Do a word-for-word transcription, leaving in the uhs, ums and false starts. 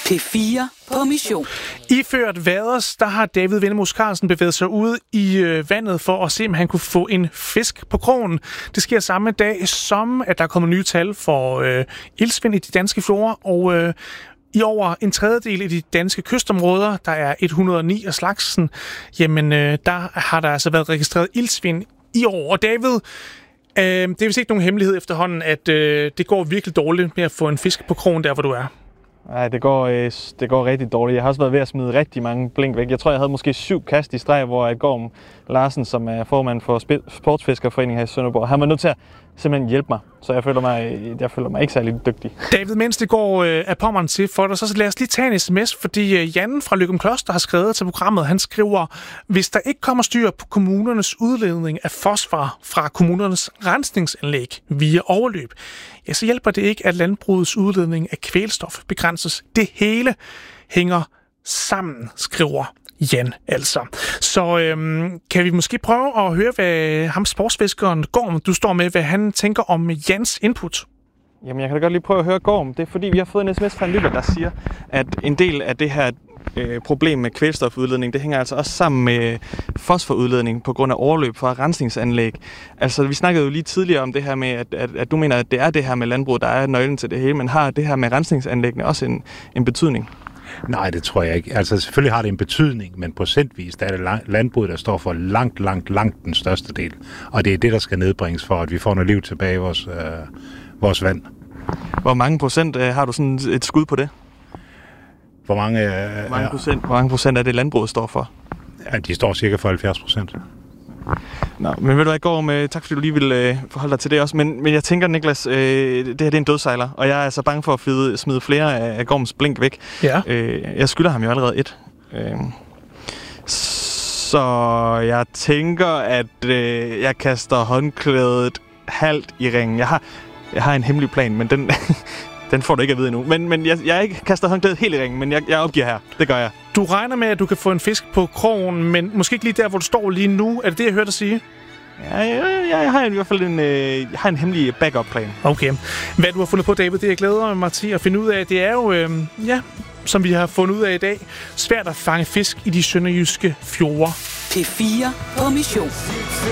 P fire på mission. Iført vaders, der har David Vennemus Carlsen bevæget sig ud i øh, vandet for at se, om han kunne få en fisk på krogen. Det sker samme dag, som at der er kommet nye tal for øh, iltsvind i de danske fjorde, og øh, i over en tredjedel af de danske kystområder, der er et hundrede og ni af slagsen, jamen øh, der har der altså været registreret iltsvind i år. Og David, øh, det er vist ikke nogen hemmelighed efterhånden, at øh, det går virkelig dårligt med at få en fisk på krogen der, hvor du er. Nej, det går, øh, det går rigtig dårligt. Jeg har også været ved at smide rigtig mange blink væk. Jeg tror, jeg havde måske syv kast i streg, hvor Gorm Larsen, som er formand for Sportsfiskerforeningen her i Sønderborg, han var nødt til at simpelthen hjælpe mig. Så jeg føler mig, jeg føler mig ikke særlig dygtig. David, mens det går øh, af pommeren til for dig, så lad os lige tage en sms, fordi øh, Jan fra Løgumkloster har skrevet til programmet. Han skriver, hvis der ikke kommer styr på kommunernes udledning af fosfor fra kommunernes rensningsanlæg via overløb, ja, så hjælper det ikke, at landbrugets udledning af kvælstof begrænses. Det hele hænger sammen, skriver Jan altså. Så øhm, kan vi måske prøve at høre, hvad ham sportsfiskeren Gorm, du står med, hvad han tænker om Jans input? Jamen, jeg kan da godt lige prøve at høre Gorm. Det er fordi, vi har fået en sms fra en lytter, der siger, at en del af det her øh, problem med kvælstofudledning, det hænger altså også sammen med fosforudledning på grund af overløb fra rensningsanlæg. Altså, vi snakkede jo lige tidligere om det her med, at, at, at du mener, at det er det her med landbrug, der er nøglen til det hele, men har det her med rensningsanlæggene også en, en betydning? Nej, det tror jeg ikke. Altså selvfølgelig har det en betydning, men procentvis der er det landbruget, der står for langt, langt, langt den største del. Og det er det, der skal nedbringes for, at vi får noget liv tilbage i vores, øh, vores vand. Hvor mange procent øh, har du sådan et skud på det? Hvor mange, øh, hvor mange, procent, hvor mange procent er det, landbruget står for? Ja, de står cirka for halvfjerds procent. Nå, men ved du hvad, Gorm, øh, tak fordi du lige vil øh, forholde dig til det også. Men, men jeg tænker, Niklas, øh, det her det er en dødsejler, og jeg er så bange for at fide, smide flere af, af Gorms blink væk. Ja. Øh, jeg skylder ham jo allerede et. Øh, så jeg tænker, at øh, jeg kaster håndklædet halvt i ringen. Jeg har, jeg har en hemmelig plan, men den... Den får du ikke at vide endnu. Men, men jeg, jeg ikke kaster håndklædet helt i ringen, men jeg, jeg opgiver her. Det gør jeg. Du regner med, at du kan få en fisk på krogen, men måske ikke lige der, hvor du står lige nu. Er det det, jeg hørte dig sige? Ja, jeg, jeg, jeg har i hvert fald en, øh, jeg har en hemmelig backup-plan. Okay. Hvad du har fundet på, David, det jeg glæder mig til at finde ud af, det er jo, øh, ja, som vi har fundet ud af i dag, svært at fange fisk i de sønderjyske fjorde. P fire på mission.